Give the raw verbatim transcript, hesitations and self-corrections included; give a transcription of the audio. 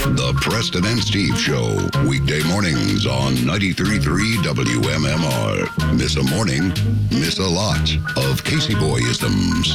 The Preston and Steve Show, weekday mornings on ninety-three point three W M M R. Miss a morning, miss a lot of Casey Boyisms.